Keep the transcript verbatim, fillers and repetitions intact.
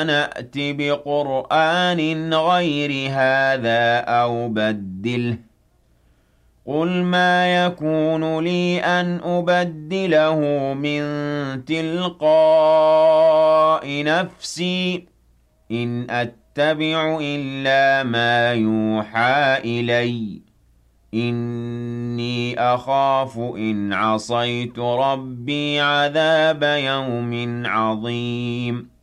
نَأْتِ بِقُرْآنٍ غَيْرِ هَٰذَا أَوْ بَدِّلْهُ ۚ قُلْ مَا يَكُونُ لِي أَنْ أُبَدِّلَهُ مِن تِلْقَاءِ نَفْسِي ۖ إِنْ أَتَّبِعُ إِلَّا مَا يُوحَىٰ إِلَيَّ ۖ إِنِّي أَخَافُ إِنْ عَصَيْتُ رَبِّي عَذَابَ يَوْمٍ عَظِيمٍ